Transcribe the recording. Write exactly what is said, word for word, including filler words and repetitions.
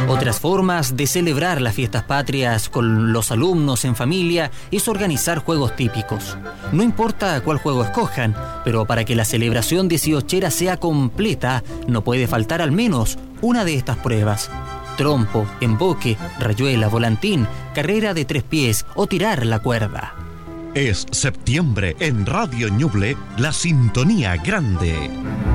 Otras formas de celebrar las fiestas patrias con los alumnos en familia es organizar juegos típicos. No importa cuál juego escojan, pero para que la celebración dieciochera sea completa, no puede faltar al menos una de estas pruebas: trompo, emboque, rayuela, volantín, carrera de tres pies o tirar la cuerda. Es septiembre en Radio Ñuble, la sintonía grande.